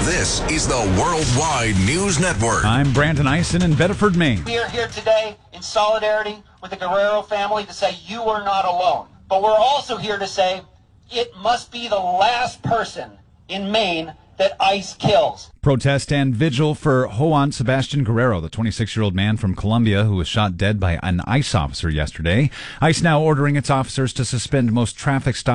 This is the Worldwide News Network. I'm Brandon Eisen in Bedford, Maine. We are here today in solidarity with the Guerrero family to say you are not alone. But we're also here to say it must be the last person in Maine that ICE kills. Protest and vigil for Juan Sebastian Guerrero, the 26-year-old man from Colombia who was shot dead by an ICE officer yesterday. ICE now ordering its officers to suspend most traffic stops